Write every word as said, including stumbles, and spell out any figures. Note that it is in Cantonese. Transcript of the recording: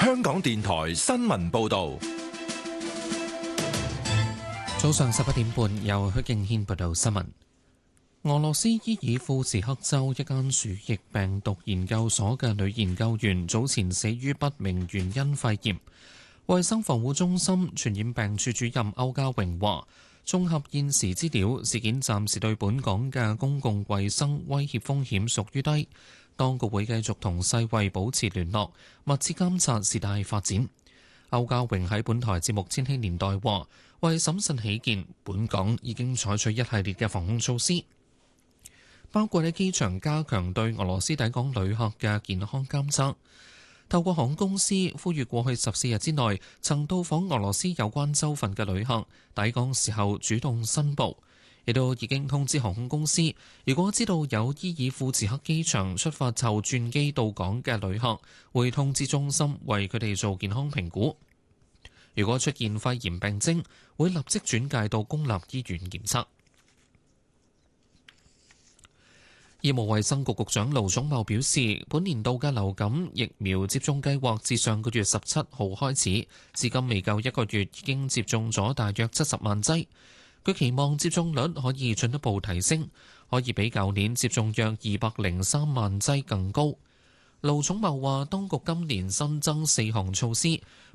香港電台新聞報道。 早上十一點半，由許敬軒報道新聞。俄羅斯伊爾庫茨克州一間鼠疫病毒研究所嘅女研究員早前死於不明原因肺炎。衛生防護中心傳染病處主任歐家榮話，綜合現時資料，事件暫時對本港嘅公共衛生威脅風險屬於低。當局會繼續同世衛保持聯絡，密切監察事態發展。歐家榮喺本台節目《千禧年代》話，為審慎起見，本港已經採取一系列嘅防控措施，包括喺機場加強對俄羅斯抵港旅客嘅健康監測，透過航空公司呼籲過去十四日之內曾到訪俄羅斯有關州份嘅旅客抵港時候主動申報，亦都已經通知航空公司，如果知道有伊爾庫茨克機場出發後轉機到港嘅旅客，會通知中心為佢哋做健康評估。如果出現肺炎病徵，會立即轉介到公立醫院檢測。醫務衛生局局長盧寵茂表示，本年度嘅流感疫苗接種計劃自上個月十七號開始，至今未夠一個月，已經接種咗大約七十萬劑。佢期望接種率可以進一步提升，可以比舊年接種約二百零三萬劑更高。盧寵茂話，當局今年新增四項措施，